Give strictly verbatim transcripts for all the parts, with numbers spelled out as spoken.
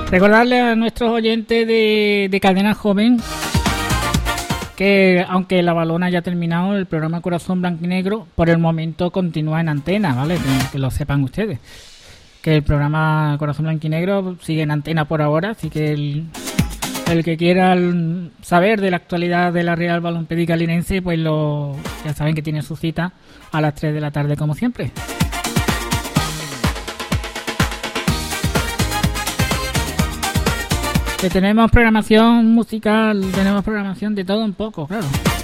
Recordarle a nuestros oyentes de, de Cadena Joven que aunque la balona ya ha terminado, el programa Corazón Blanco y Negro por el momento continúa en antena, ¿vale? Que, que lo sepan ustedes. Que el programa Corazón Blanco y Negro sigue en antena por ahora, así que el, el que quiera saber de la actualidad de la Real Balompédica Linense, pues lo ya saben que tiene su cita a las tres de la tarde como siempre. Que tenemos programación musical, tenemos programación de todo un poco, claro.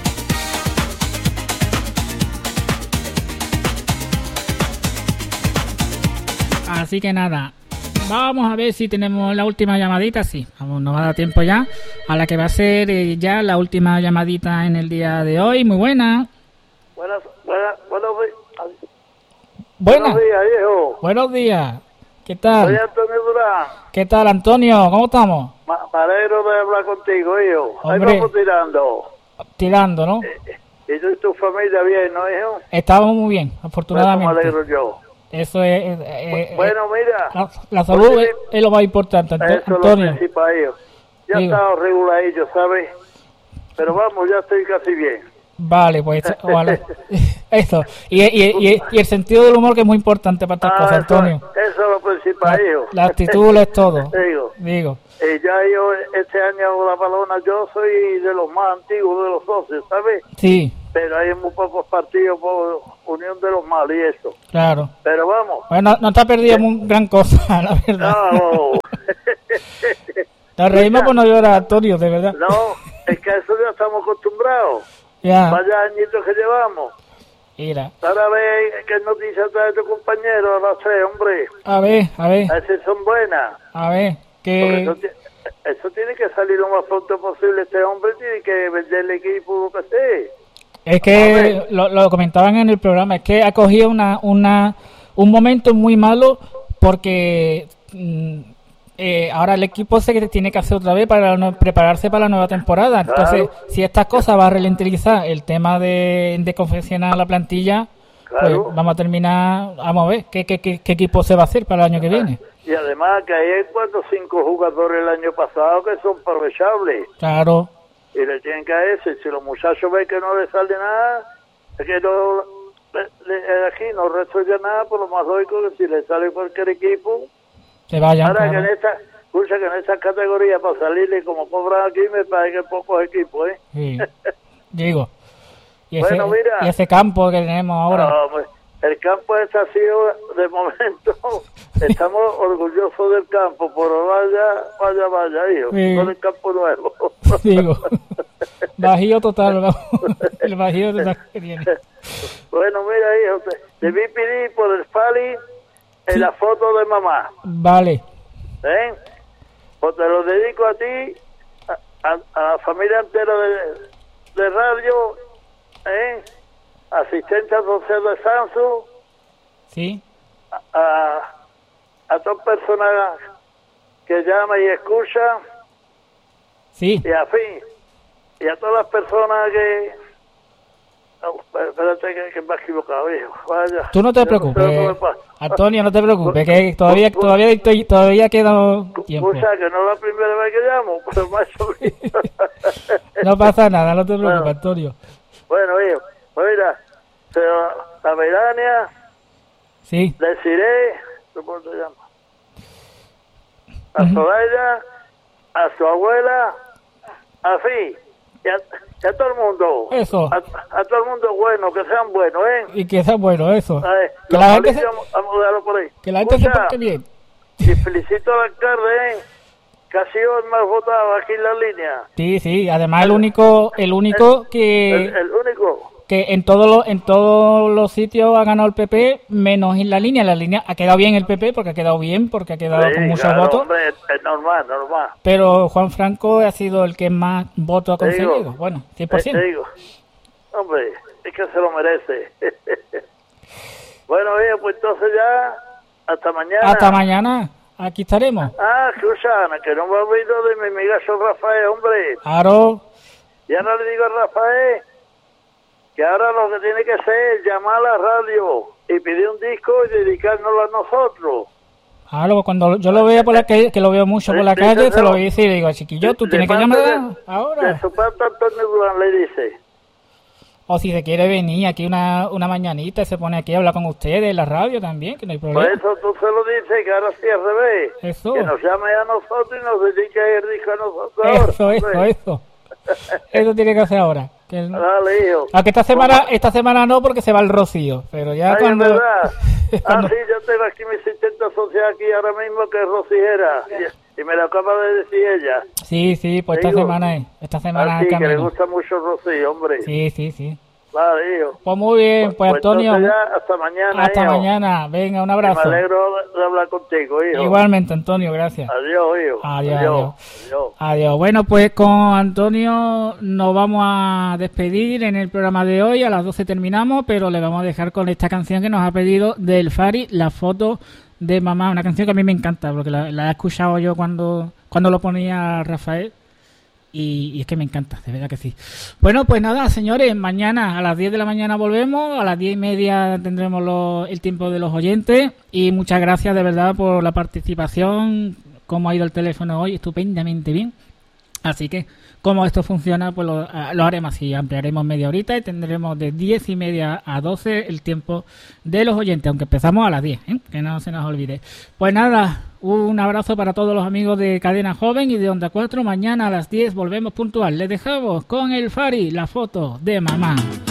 Así que nada, vamos a ver si tenemos la última llamadita, sí, vamos, nos va a dar tiempo ya, a la que va a ser eh, ya la última llamadita en el día de hoy, muy buena. Buenas, buenas, buenos días. Buenas. Buenos días, viejo. Buenos días. ¿Qué tal? Soy Antonio Durán. ¿Qué tal, Antonio? ¿Cómo estamos? Ma me alegro de hablar contigo, hijo. Ahí Hombre. vamos tirando. Tirando, ¿no? Eh, y tú y tu familia bien, ¿no, hijo? Estamos muy bien, afortunadamente. Bueno, me alegro yo. Eso es... Eh, eh, bueno, mira. La, la salud oye, es, es lo más importante, Anto eso Antonio. es lo principal, hijo. Ya he estado reguladillo, ¿sabes? Pero vamos, ya estoy casi bien. Vale, pues ojalá. Eso. Y, y, y, y el sentido del humor que es muy importante para estas ah, cosas, eso, Antonio. Eso es lo principal, la, hijo. La actitud lo es todo. Digo. Digo. Eh, ya yo, este año la balona, yo soy de los más antiguos de los socios, ¿sabes? Sí. Pero hay muy pocos partidos por unión de los males y eso. Claro. Pero vamos. Bueno, no te has perdido muy gran cosa, la verdad. No. Nos reímos por no llorar, Antonio, de verdad. No, es que a eso ya estamos acostumbrados. Ya. Vaya añitos que llevamos. Mira. Ahora ve qué noticias trae tu compañero, no sé, hombre. A ver, a ver. A ver si son buenas. A ver, que... Eso, eso tiene que salir lo más pronto posible. Este hombre tiene que vender el equipo, lo que sé. Es que lo, lo comentaban en el programa, es que ha cogido una, una, un momento muy malo porque mm, eh, ahora el equipo se tiene que hacer otra vez para no, prepararse para la nueva temporada. Entonces, claro, si estas cosas va a ralentizar el tema de, de confeccionar la plantilla, claro, pues vamos a terminar, vamos a ver qué, qué, qué, qué equipo se va a hacer para el año que viene. Y además que hay cuatro o cinco jugadores el año pasado que son aprovechables. Claro. Y le tienen que a ese, si los muchachos ven que no les sale nada, es que no, le, le, aquí no resuelve nada, por lo más lógico que si le sale cualquier equipo, se vayan. Ahora claro. que en esta, escucha que en esta categoría para salirle como cobran aquí me parece que pocos equipos, ¿eh? Sí, digo. Y ese, bueno, mira, y ese campo que tenemos ahora. No, pues, el campo este ha sido, de momento, estamos orgullosos del campo, pero vaya, vaya, vaya, hijo, sí. Con el campo nuevo. Digo, bajío total, ¿no? El bajío total que tiene. Bueno, mira, hijo, te, te vi pedir por el Fali en sí. La foto de mamá. Vale. ¿Eh? Pues te lo dedico a ti, a, a, a la familia entera de, de radio, ¿eh? Asistente al Consejo de Sansu, sí, a, a, a todas personas que llaman y escuchan, sí, y a fin, y a todas las personas que, oh, espérate que, que me he equivocado, hijo, vaya. Tú no te preocupes, no Antonio, no te preocupes, que todavía todavía estoy, todavía queda tiempo. O sea, que no es la primera vez que llamo, pero más o menos. No pasa nada, no te preocupes, bueno, Antonio. Bueno, hijo. Pues mira, la Melania, sí, Desiree, ¿cómo se llama? A uh-huh. Soraya, a su abuela, así, y a, y a todo el mundo. Eso. A, a todo el mundo bueno, que sean buenos, ¿eh? Y que sean buenos, eso. Ver, que, la gente se, a por ahí. que la gente Escucha, se porte bien. Y felicito al alcalde, ¿eh? Que ha sido el más votado aquí en la línea. Sí, sí, además el único, el único el, que... El, el único... que en todos los en todos los sitios ha ganado el P P, menos en la línea. La línea ha quedado bien el P P, porque ha quedado bien, porque ha quedado sí, con muchos claro, votos. Hombre, es normal, normal. Pero Juan Franco ha sido el que más votos ha conseguido. Digo, bueno, cien por ciento. Te digo, hombre, es que se lo merece. Bueno, oye, pues entonces ya, hasta mañana. Hasta mañana, aquí estaremos. Ah, Susana, que no me olvido de mi amigazo Rafael, hombre. Claro. Y ahora le digo a Rafael que ahora lo que tiene que hacer es llamar a la radio y pedir un disco y dedicárnoslo a nosotros. Ah, luego cuando yo lo veo por la calle, que lo veo mucho por la Dice, calle, se no, lo voy a decir, digo, chiquillo, tú de tienes que parte llamar de- ahora. De su parte Antonio Durán le dice. O si se quiere venir aquí una, una mañanita y se pone aquí a hablar con ustedes en la radio también, que no hay Por problema. eso tú se lo dices, que ahora sí al revés. Eso. Que nos llame a nosotros y nos dedique el disco a nosotros ahora. Eso, eso, hombre. eso. Eso tiene que hacer ahora. Que... Dale, hijo. Aunque esta semana, esta semana no, porque se va el Rocío, pero ya Ay, cuando... es verdad. cuando- Ah, sí, yo tengo aquí mi asistente social aquí ahora mismo, que es Rosijera. Y, y me lo acaba de decir ella. Sí, sí, pues esta Digo, semana es. Esta semana Así es que le camino. gusta mucho Rocío, hombre. Sí, sí, sí. Vale, hijo. Pues muy bien, pues Antonio, entonces ya, hasta mañana, hasta hijo. mañana. Venga, un Me abrazo. alegro de hablar contigo, hijo. Igualmente, Antonio, gracias. Adiós, hijo. Adiós, Adiós. Adiós. Adiós. Bueno, pues con Antonio nos vamos a despedir en el programa de hoy. A las doce terminamos, pero le vamos a dejar con esta canción que nos ha pedido del Fari, La foto de mamá. Una canción que a mí me encanta, porque la, la he escuchado yo cuando, cuando lo ponía Rafael. Y, y es que me encanta, de verdad que sí. Bueno, pues nada, señores, mañana a las diez de la mañana volvemos, a las diez y media tendremos lo- el tiempo de los oyentes y muchas gracias de verdad por la participación, cómo ha ido el teléfono hoy, estupendamente bien. Así que, como esto funciona, pues lo, lo haremos así, ampliaremos media horita y tendremos de diez y media a doce el tiempo de los oyentes, aunque empezamos a las diez, ¿eh? Que no se nos olvide. Pues nada, un abrazo para todos los amigos de Cadena Joven y de Onda cuatro. Mañana a las diez volvemos puntual. Les dejamos con el Fari, La foto de mamá.